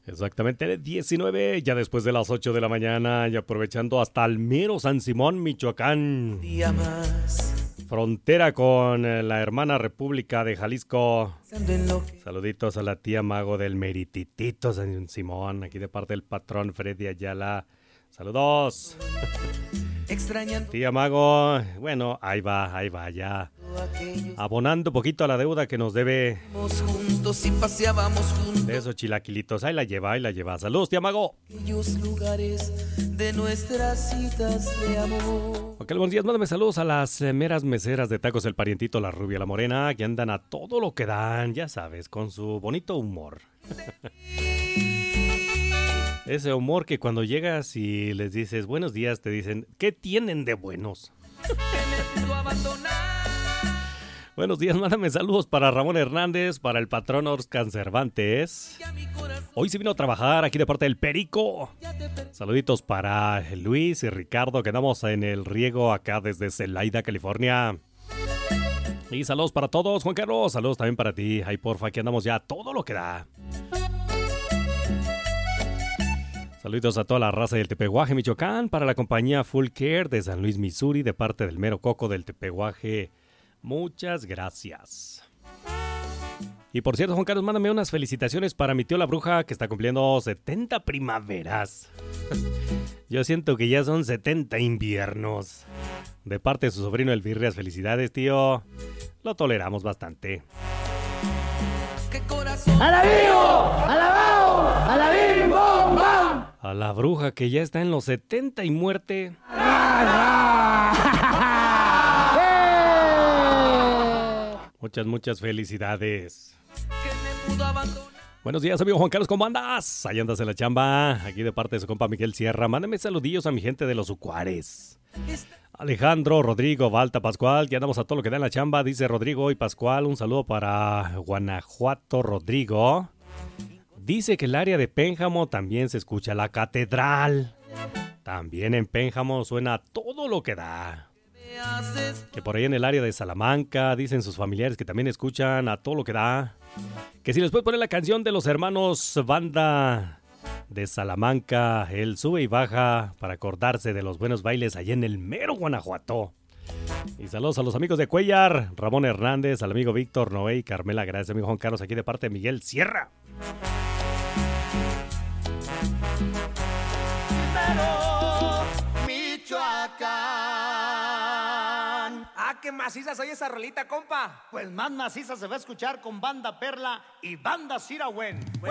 Exactamente, 19, ya después de las 8 de la mañana y aprovechando hasta el mero San Simón, Michoacán. Día más. Frontera con la hermana República de Jalisco. Pensando en lo que Saluditos a la tía Mago del Merititito San Simón, aquí de parte del patrón Freddy Ayala. Saludos. extrañando Tía Mago, bueno, ahí va ya. aquello. Abonando poquito a la deuda que nos debe Íbamos juntos y paseábamos juntos de esos chilaquilitos. Ahí la lleva. Saludos, tía Mago. aquellos lugares de nuestras citas de amor. Ok, buenos días, mándame saludos a las meras meseras de Tacos El Parientito, la Rubia, la Morena, que andan a todo lo que dan, ya sabes, con su bonito humor. Ese humor que cuando llegas y les dices buenos días, te dicen, ¿qué tienen de buenos? Que me pudo abandonar. Buenos días, mándame saludos para Ramón Hernández, para el patrón Oscar Cervantes. Ya mi corazón Hoy se vino a trabajar aquí de parte del Perico. ya te perdí. Saluditos para Luis y Ricardo, que andamos en el riego acá desde Celaya, California. Y saludos para todos, Juan Carlos. Saludos también para ti. Ay, porfa, aquí andamos ya a todo lo que da. Saludos a toda la raza del Tepehuaje, Michoacán, para la compañía Full Care de San Luis, Missouri, de parte del Mero Coco del Tepehuaje. Muchas gracias. Y por cierto, Juan Carlos, mándame unas felicitaciones para mi tío la bruja, que está cumpliendo 70 primaveras. Yo siento que ya son 70 inviernos. De parte de su sobrino El Virreas, felicidades, tío. Lo toleramos bastante. ¿Qué corazón? ¡Alabío! ¡Alabao! ¡Alabim! ¡Bom! ¡Bam! A la bruja que ya está en los 70 y muerte. Muchas felicidades. Que me pudo abandonar. Buenos días, amigo Juan Carlos, ¿cómo andas? Ahí andas en la chamba, aquí de parte de su compa Miguel Sierra. Mándame saludillos a mi gente de los Ucuares. Alejandro, Rodrigo, Valta, Pascual, ya andamos a todo lo que da en la chamba, dice Rodrigo y Pascual. Un saludo para Guanajuato, Rodrigo. Dice que el área de Pénjamo también se escucha la catedral. También en Pénjamo suena todo lo que da. Me haces Que por ahí en el área de Salamanca dicen sus familiares que también escuchan a todo lo que da. Que si les puedes poner la canción de los hermanos Banda de Salamanca, el sube y baja para acordarse de los buenos bailes allá en el mero Guanajuato. Y saludos a los amigos de Cuellar, Ramón Hernández, al amigo Víctor Noé y Carmela. Gracias, amigo Juan Carlos, aquí de parte de Miguel Sierra. Michoacán. Ah, qué maciza soy esa rolita, compa. Pues más maciza se va a escuchar con Banda Perla y Banda Sirawen.